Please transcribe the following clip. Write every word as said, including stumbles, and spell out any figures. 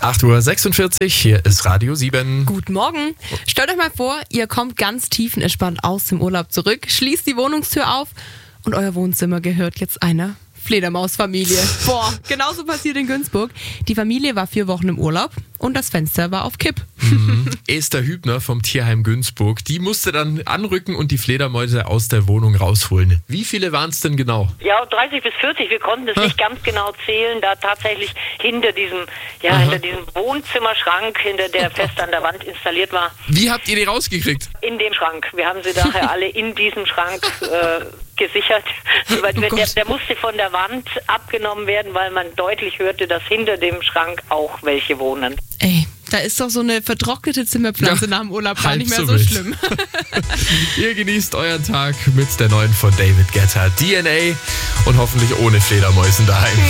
acht Uhr sechsundvierzig, hier ist Radio sieben. Guten Morgen. Stellt euch mal vor, ihr kommt ganz tiefenentspannt aus dem Urlaub zurück, schließt die Wohnungstür auf und euer Wohnzimmer gehört jetzt einer Fledermausfamilie. Boah, genauso passiert in Günzburg. Die Familie war vier Wochen im Urlaub und das Fenster war auf Kipp. Mhm. Esther Hübner vom Tierheim Günzburg, die musste dann anrücken und die Fledermäuse aus der Wohnung rausholen. Wie viele waren es denn genau? Ja, dreißig bis vierzig. Wir konnten es nicht ganz genau zählen, da tatsächlich hinter diesem, ja, hinter diesem Wohnzimmerschrank, hinter der fest an der Wand installiert war. Wie habt ihr die rausgekriegt? In dem Schrank. Wir haben sie daher alle in diesem Schrank äh, gesichert. Weil Oh der, der musste von der Wand abgenommen werden, weil man deutlich hörte, dass hinter dem Schrank auch welche wohnen. Ey, da ist doch so eine vertrocknete Zimmerpflanze Ja, nach dem Urlaub gar halb nicht mehr so so wild. schlimm. Ihr genießt euren Tag mit der neuen von David Guetta, D N A, und hoffentlich ohne Fledermäusen daheim.